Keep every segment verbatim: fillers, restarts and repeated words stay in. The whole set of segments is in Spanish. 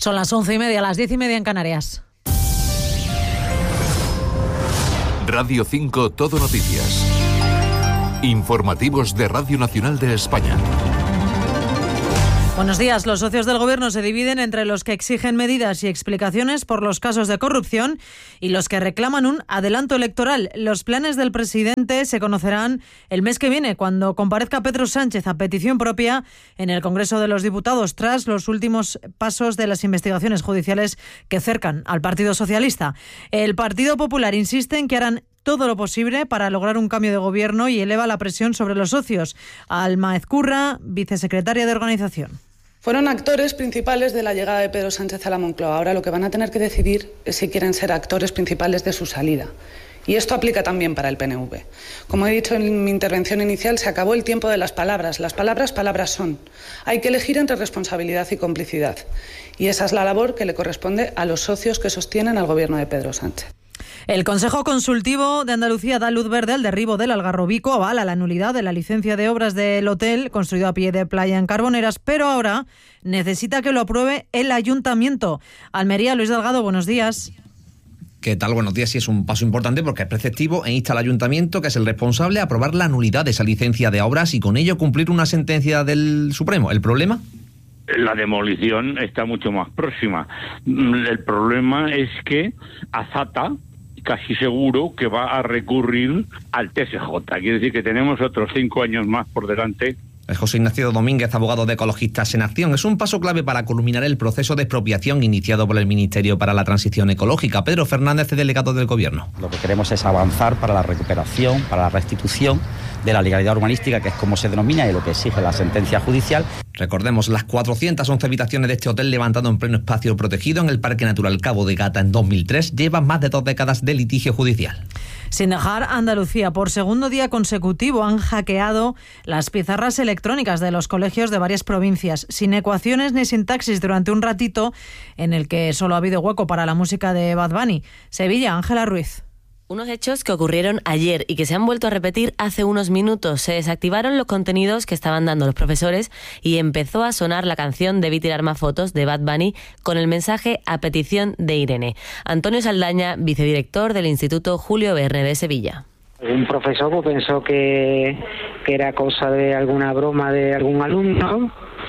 Son las once y media, las diez y media en Canarias. Radio cinco Todo Noticias. Informativos de Radio Nacional de España. Buenos días. Los socios del Gobierno se dividen entre los que exigen medidas y explicaciones por los casos de corrupción y los que reclaman un adelanto electoral. Los planes del presidente se conocerán el mes que viene, cuando comparezca Pedro Sánchez a petición propia en el Congreso de los Diputados, tras los últimos pasos de las investigaciones judiciales que cercan al Partido Socialista. El Partido Popular insiste en que harán todo lo posible para lograr un cambio de gobierno y eleva la presión sobre los socios. Alma Ezcurra, vicesecretaria de Organización. Fueron actores principales de la llegada de Pedro Sánchez a la Moncloa. Ahora lo que van a tener que decidir es si quieren ser actores principales de su salida. Y esto aplica también para el P N V. Como he dicho en mi intervención inicial, se acabó el tiempo de las palabras. Las palabras, palabras son. Hay que elegir entre responsabilidad y complicidad. Y esa es la labor que le corresponde a los socios que sostienen al gobierno de Pedro Sánchez. El Consejo Consultivo de Andalucía da luz verde al derribo del Algarrobico, avala la nulidad de la licencia de obras del hotel construido a pie de playa en Carboneras, pero ahora necesita que lo apruebe el Ayuntamiento. Almería, Luis Delgado, buenos días. ¿Qué tal? Buenos días. Sí, es un paso importante porque es preceptivo e insta al Ayuntamiento, que es el responsable, a aprobar la nulidad de esa licencia de obras y con ello cumplir una sentencia del Supremo. ¿El problema? La demolición está mucho más próxima. El problema es que Azata casi seguro que va a recurrir al T S J. Quiere decir que tenemos otros cinco años más por delante. Es José Ignacio Domínguez, abogado de Ecologistas en Acción. Es un paso clave para culminar el proceso de expropiación iniciado por el Ministerio para la Transición Ecológica. Pedro Fernández, delegado del Gobierno. Lo que queremos es avanzar para la recuperación, para la restitución de la legalidad urbanística, que es como se denomina y lo que exige la sentencia judicial. Recordemos, las cuatrocientas once habitaciones de este hotel, levantado en pleno espacio protegido en el Parque Natural Cabo de Gata en dos mil tres, llevan más de dos décadas de litigio judicial. Sin dejar Andalucía, por segundo día consecutivo han hackeado las pizarras electrónicas de los colegios de varias provincias, sin ecuaciones ni sintaxis, durante un ratito en el que solo ha habido hueco para la música de Bad Bunny. Sevilla, Ángela Ruiz. Unos hechos que ocurrieron ayer y que se han vuelto a repetir hace unos minutos. Se desactivaron los contenidos que estaban dando los profesores y empezó a sonar la canción Debí tirar más fotos de Bad Bunny con el mensaje a petición de Irene. Antonio Saldaña, vicedirector del Instituto Julio Verne de Sevilla. Un profesor pues, pensó que, que era cosa de alguna broma de algún alumno.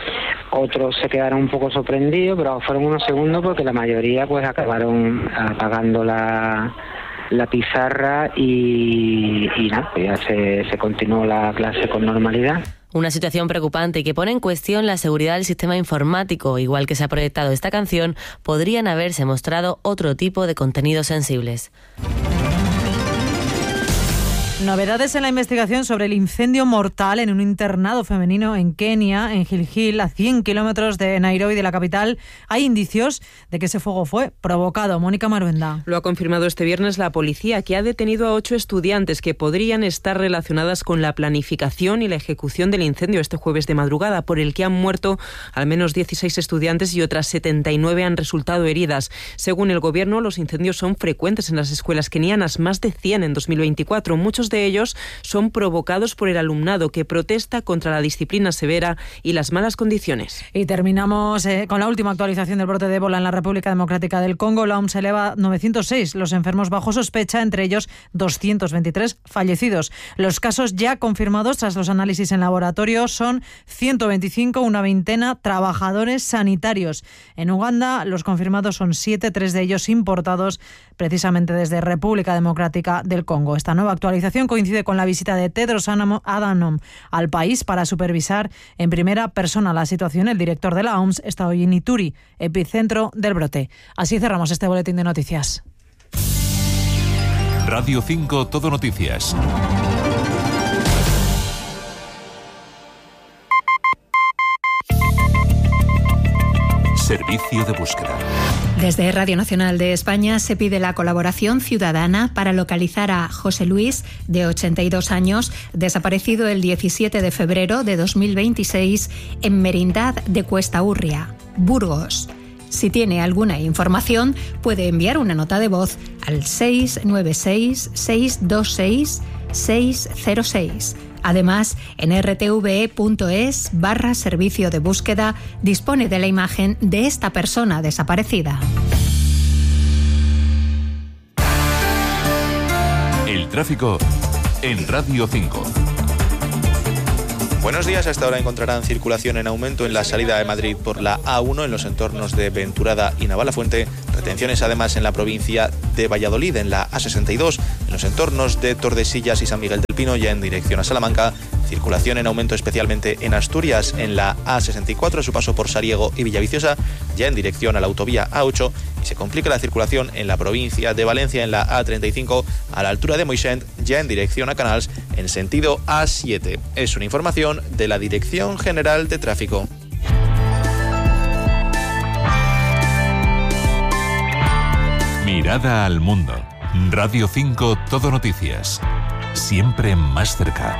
Otros se quedaron un poco sorprendidos, pero fueron unos segundos porque la mayoría pues acabaron apagando la... la pizarra y, y nada, pues ya se, se continuó la clase con normalidad. Una situación preocupante y que pone en cuestión la seguridad del sistema informático. Igual que se ha proyectado esta canción, podrían haberse mostrado otro tipo de contenidos sensibles. Novedades en la investigación sobre el incendio mortal en un internado femenino en Kenia, en Gil Gil, a cien kilómetros de Nairobi, de la capital. Hay indicios de que ese fuego fue provocado. Mónica Maruenda. Lo ha confirmado este viernes la policía, que ha detenido a ocho estudiantes que podrían estar relacionadas con la planificación y la ejecución del incendio este jueves de madrugada, por el que han muerto al menos dieciséis estudiantes y otras setenta y nueve han resultado heridas. Según el gobierno, los incendios son frecuentes en las escuelas kenianas, más de cien en dos mil veinticuatro. Muchos de ellos son provocados por el alumnado, que protesta contra la disciplina severa y las malas condiciones. Y terminamos eh, con la última actualización del brote de ébola en la República Democrática del Congo. La O M S eleva a novecientos seis los enfermos bajo sospecha, entre ellos doscientos veintitrés fallecidos. Los casos ya confirmados tras los análisis en laboratorio son ciento veinticinco, una veintena trabajadores sanitarios. En Uganda los confirmados son siete, tres de ellos importados precisamente desde República Democrática del Congo. Esta nueva actualización coincide con la visita de Tedros Adhanom al país para supervisar en primera persona la situación. El director de la O M S está hoy en Ituri, epicentro del brote. Así cerramos este boletín de noticias. Radio cinco Todo Noticias. Servicio de búsqueda. Desde Radio Nacional de España se pide la colaboración ciudadana para localizar a José Luis, de ochenta y dos años, desaparecido el diecisiete de febrero de dos mil veintiséis en Merindad de Cuesta Urria, Burgos. Si tiene alguna información, puede enviar una nota de voz al seis nueve seis, seis dos seis, seis cero seis. Además, en r t v e punto es barra servicio de búsqueda dispone de la imagen de esta persona desaparecida. El tráfico en Radio cinco. Buenos días, hasta ahora encontrarán circulación en aumento en la salida de Madrid por la A uno en los entornos de Venturada y Navalafuente, retenciones además en la provincia de Valladolid en la A sesenta y dos, en los entornos de Tordesillas y San Miguel del Pino ya en dirección a Salamanca, circulación en aumento especialmente en Asturias en la A sesenta y cuatro a su paso por Sariego y Villaviciosa ya en dirección a la autovía A ocho y se complica la circulación en la provincia de Valencia en la A treinta y cinco a la altura de Moixent ya en dirección a Canals en sentido A siete. Es una información de la Dirección General de Tráfico. Mirada al mundo. Radio cinco Todo Noticias. Siempre más cerca.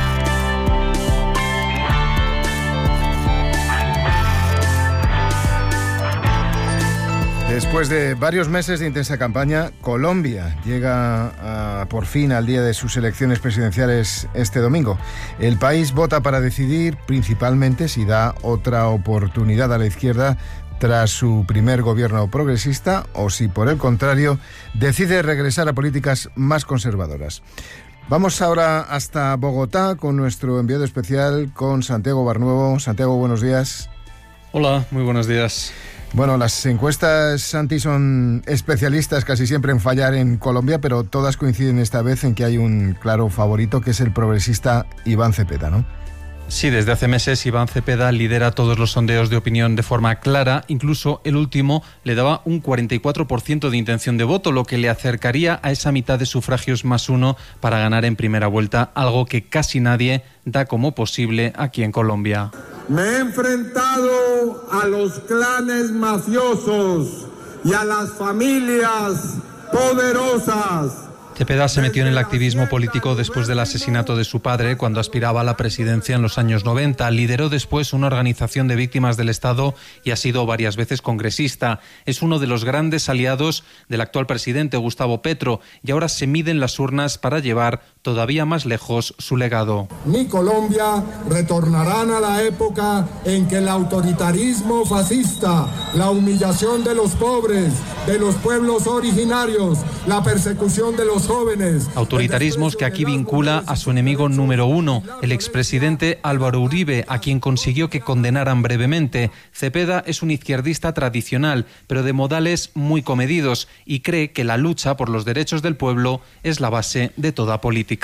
Después de varios meses de intensa campaña, Colombia llega a, por fin al día de sus elecciones presidenciales este domingo. El país vota para decidir principalmente si da otra oportunidad a la izquierda tras su primer gobierno progresista o si, por el contrario, decide regresar a políticas más conservadoras. Vamos ahora hasta Bogotá con nuestro enviado especial, con Santiago Barnuevo. Santiago, buenos días. Hola, muy buenos días. Bueno, las encuestas, Santi, son especialistas casi siempre en fallar en Colombia, pero todas coinciden esta vez en que hay un claro favorito, que es el progresista Iván Cepeda, ¿no? Sí, desde hace meses Iván Cepeda lidera todos los sondeos de opinión de forma clara. Incluso el último le daba un cuarenta y cuatro por ciento de intención de voto, lo que le acercaría a esa mitad de sufragios más uno para ganar en primera vuelta, algo que casi nadie da como posible aquí en Colombia. Me he enfrentado a los clanes mafiosos y a las familias poderosas. Cepeda se metió en el activismo político después del asesinato de su padre, cuando aspiraba a la presidencia en los años noventa. Lideró después una organización de víctimas del Estado y ha sido varias veces congresista. Es uno de los grandes aliados del actual presidente, Gustavo Petro, y ahora se mide en las urnas para llevar todavía más lejos su legado. Mi Colombia retornarán a la época en que el autoritarismo fascista, la humillación de los pobres, de los pueblos originarios, la persecución de los jóvenes. Autoritarismos que aquí vincula a su enemigo número uno, el expresidente Álvaro Uribe, a quien consiguió que condenaran brevemente. Cepeda es un izquierdista tradicional, pero de modales muy comedidos, y cree que la lucha por los derechos del pueblo es la base de toda política.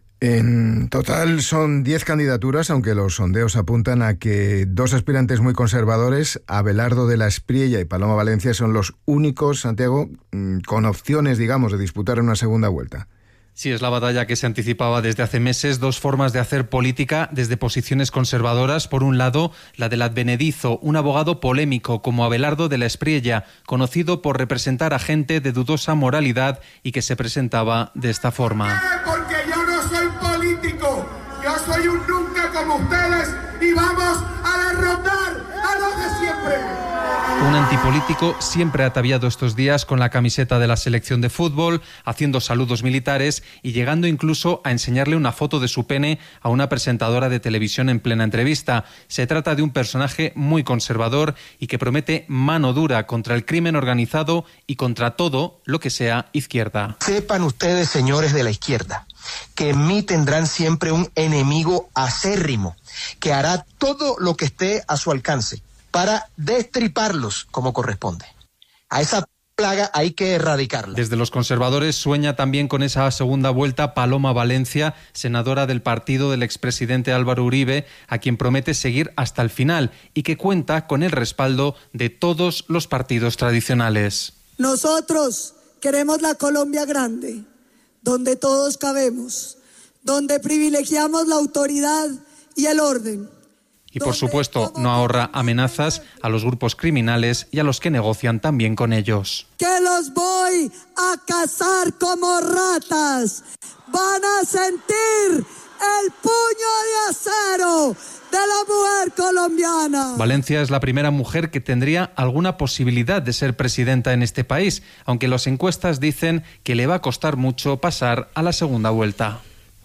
En total son diez candidaturas, aunque los sondeos apuntan a que dos aspirantes muy conservadores, Abelardo de la Espriella y Paloma Valencia, son los únicos, Santiago, con opciones, digamos, de disputar una segunda vuelta. Sí, es la batalla que se anticipaba desde hace meses. Dos formas de hacer política desde posiciones conservadoras. Por un lado, la del advenedizo, un abogado polémico como Abelardo de la Espriella, conocido por representar a gente de dudosa moralidad y que se presentaba de esta forma. Porque yo no soy político, yo soy un nunca como ustedes y vamos a derrotar a los de siempre. Un antipolítico siempre ataviado estos días con la camiseta de la selección de fútbol, haciendo saludos militares y llegando incluso a enseñarle una foto de su pene a una presentadora de televisión en plena entrevista. Se trata de un personaje muy conservador y que promete mano dura contra el crimen organizado y contra todo lo que sea izquierda. Sepan ustedes, señores de la izquierda, que en mí tendrán siempre un enemigo acérrimo, que hará todo lo que esté a su alcance para destriparlos como corresponde. A esa plaga hay que erradicarla. Desde los conservadores sueña también con esa segunda vuelta Paloma Valencia, senadora del partido del expresidente Álvaro Uribe, a quien promete seguir hasta el final y que cuenta con el respaldo de todos los partidos tradicionales. Nosotros queremos la Colombia grande, donde todos cabemos, donde privilegiamos la autoridad y el orden. Y por supuesto no ahorra amenazas a los grupos criminales y a los que negocian también con ellos. Que los voy a cazar como ratas. Van a sentir el puño de acero de la mujer colombiana. Valencia es la primera mujer que tendría alguna posibilidad de ser presidenta en este país, aunque las encuestas dicen que le va a costar mucho pasar a la segunda vuelta.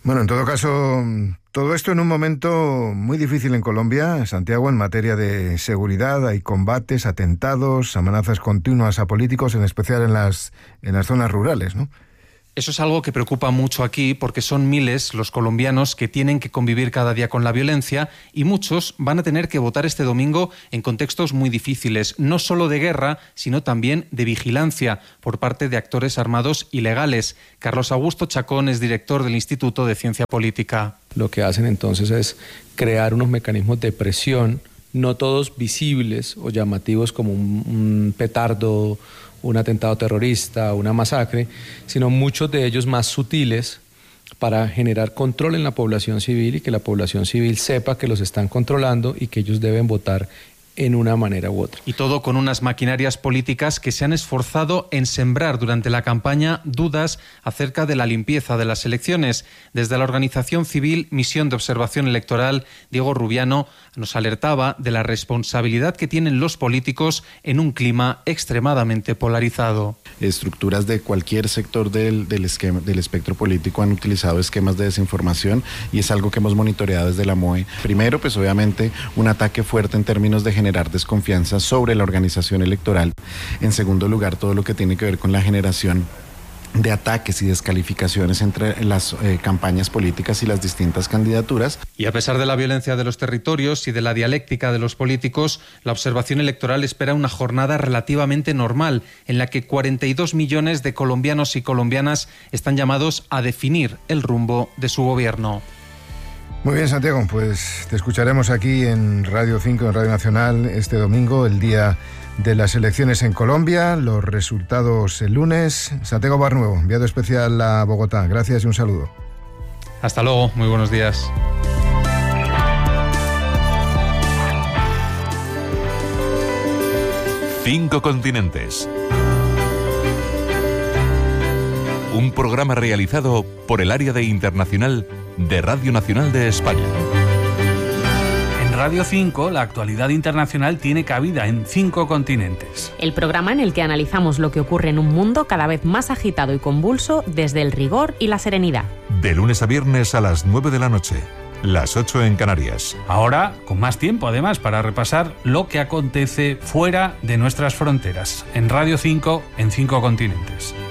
Bueno, en todo caso, todo esto en un momento muy difícil en Colombia, Santiago, en materia de seguridad. Hay combates, atentados, amenazas continuas a políticos, en especial en las, en las zonas rurales, ¿no? Eso es algo que preocupa mucho aquí porque son miles los colombianos que tienen que convivir cada día con la violencia y muchos van a tener que votar este domingo en contextos muy difíciles, no solo de guerra, sino también de vigilancia por parte de actores armados ilegales. Carlos Augusto Chacón es director del Instituto de Ciencia Política. Lo que hacen entonces es crear unos mecanismos de presión, no todos visibles o llamativos como un, un petardo, un atentado terrorista, una masacre, sino muchos de ellos más sutiles para generar control en la población civil y que la población civil sepa que los están controlando y que ellos deben votar en una manera u otra. Y todo con unas maquinarias políticas que se han esforzado en sembrar durante la campaña dudas acerca de la limpieza de las elecciones. Desde la organización civil Misión de Observación Electoral, Diego Rubiano nos alertaba de la responsabilidad que tienen los políticos en un clima extremadamente polarizado. Estructuras de cualquier sector del, del, esquema, del espectro político han utilizado esquemas de desinformación y es algo que hemos monitoreado desde la M O E. Primero, pues obviamente un ataque fuerte en términos de generar desconfianza sobre la organización electoral. En segundo lugar, todo lo que tiene que ver con la generación de ataques y descalificaciones entre las eh, campañas políticas y las distintas candidaturas. Y a pesar de la violencia de los territorios y de la dialéctica de los políticos, la observación electoral espera una jornada relativamente normal, en la que cuarenta y dos millones de colombianos y colombianas están llamados a definir el rumbo de su gobierno. Muy bien, Santiago, pues te escucharemos aquí en Radio cinco, en Radio Nacional, este domingo, el día de las elecciones en Colombia, los resultados el lunes. Santiago Barnuevo, enviado especial a Bogotá. Gracias y un saludo. Hasta luego, muy buenos días. Cinco continentes. Un programa realizado por el área de internacional de Radio Nacional de España. En Radio cinco, la actualidad internacional tiene cabida en cinco continentes. El programa en el que analizamos lo que ocurre en un mundo cada vez más agitado y convulso desde el rigor y la serenidad. De lunes a viernes a las nueve de la noche, las ocho en Canarias. Ahora, con más tiempo además para repasar lo que acontece fuera de nuestras fronteras. En Radio cinco, en cinco continentes.